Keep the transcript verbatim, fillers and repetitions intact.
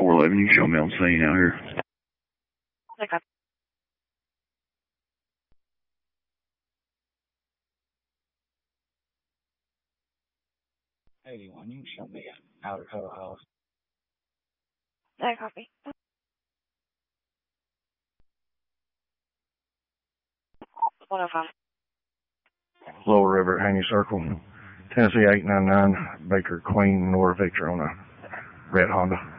four eleven, you can show me on scene out here. Okay. eighty-one, you can show me Outer Hill House. I copy. one oh five. Lower River, Haney Circle, Tennessee eight nine nine, Baker Queen, Nora Victor on a red Honda.